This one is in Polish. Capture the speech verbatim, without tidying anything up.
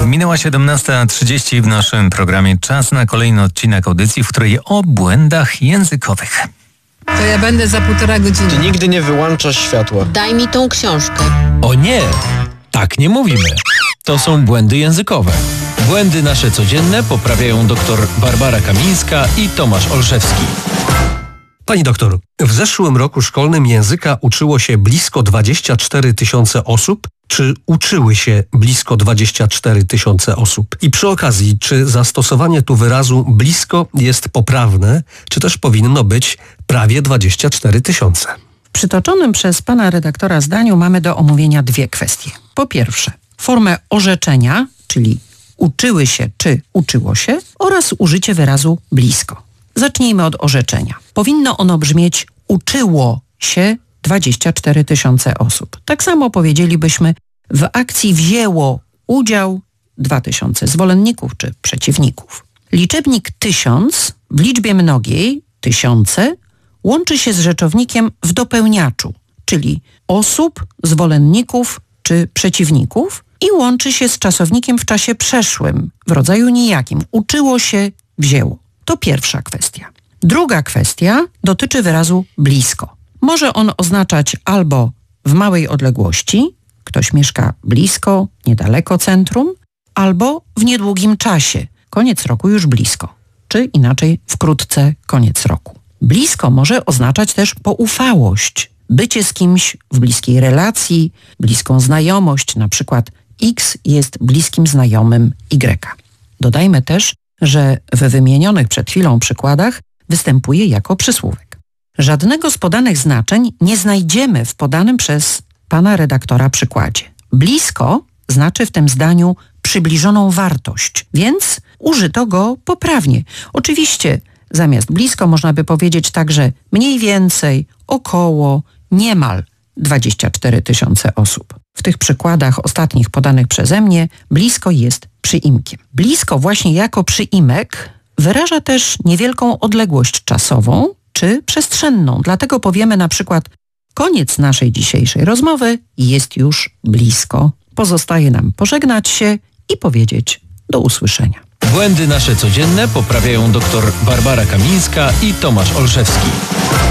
Minęła siedemnasta trzydzieści w naszym programie. Czas na kolejny odcinek audycji, w której o błędach językowych. To ja będę za półtora godziny. Ty nigdy nie wyłączasz światła. Daj mi tą książkę. O nie, tak nie mówimy. To są błędy językowe. Błędy nasze codzienne poprawiają dr Barbara Kamińska i Tomasz Olszewski. Pani doktor, w zeszłym roku szkolnym języka uczyło się blisko dwadzieścia cztery tysiące osób, czy uczyły się blisko dwadzieścia cztery tysiące osób? I przy okazji, czy zastosowanie tu wyrazu blisko jest poprawne, czy też powinno być prawie dwadzieścia cztery tysiące? W przytoczonym przez pana redaktora zdaniu mamy do omówienia dwie kwestie. Po pierwsze, formę orzeczenia, czyli uczyły się czy uczyło się, oraz użycie wyrazu blisko. Zacznijmy od orzeczenia. Powinno ono brzmieć uczyło się dwadzieścia cztery tysiące osób. Tak samo powiedzielibyśmy w akcji wzięło udział dwa tysiące zwolenników czy przeciwników. Liczebnik tysiąc w liczbie mnogiej, tysiące, łączy się z rzeczownikiem w dopełniaczu, czyli osób, zwolenników czy przeciwników i łączy się z czasownikiem w czasie przeszłym, w rodzaju nijakim. Uczyło się, wzięło. To pierwsza kwestia. Druga kwestia dotyczy wyrazu blisko. Może on oznaczać albo w małej odległości, ktoś mieszka blisko, niedaleko centrum, albo w niedługim czasie, koniec roku już blisko, czy inaczej wkrótce koniec roku. Blisko może oznaczać też poufałość, bycie z kimś w bliskiej relacji, bliską znajomość, na przykład X jest bliskim znajomym Y. Dodajmy też, że w wymienionych przed chwilą przykładach występuje jako przysłówek. Żadnego z podanych znaczeń nie znajdziemy w podanym przez pana redaktora przykładzie. Blisko znaczy w tym zdaniu przybliżoną wartość, więc użyto go poprawnie. Oczywiście zamiast blisko można by powiedzieć także mniej więcej, około, niemal dwadzieścia cztery tysiące osób. W tych przykładach ostatnich podanych przeze mnie blisko jest przyimkiem. Blisko właśnie jako przyimek wyraża też niewielką odległość czasową czy przestrzenną. Dlatego powiemy na przykład koniec naszej dzisiejszej rozmowy jest już blisko. Pozostaje nam pożegnać się i powiedzieć do usłyszenia. Błędy nasze codzienne poprawiają dr Barbara Kamińska i Tomasz Olszewski.